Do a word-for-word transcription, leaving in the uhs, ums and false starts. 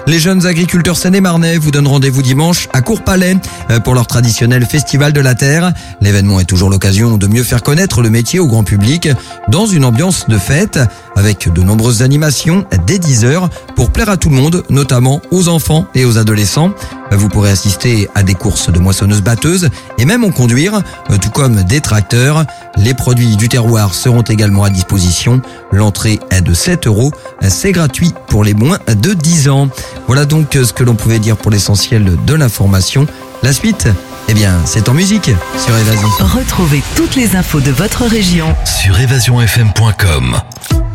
Les jeunes agriculteurs seine-et-marnais vous donnent rendez-vous dimanche à Courpalais pour leur traditionnel festival de la terre. L'événement est toujours l'occasion de mieux faire connaître le métier au grand public dans une ambiance de fête avec de nombreuses animations dès dix heures pour plaire à tout le monde, notamment aux enfants et aux adolescents. Vous pourrez assister à des courses de moissonneuses-batteuses et même en conduire, tout comme des tracteurs. Les produits du terroir seront également à disposition. L'entrée est de sept euros. C'est gratuit pour les moins de dix ans. Voilà donc ce que l'on pouvait dire pour l'essentiel de l'information. La suite, eh bien, c'est en musique sur Évasion. Retrouvez toutes les infos de votre région sur évasion f m point com.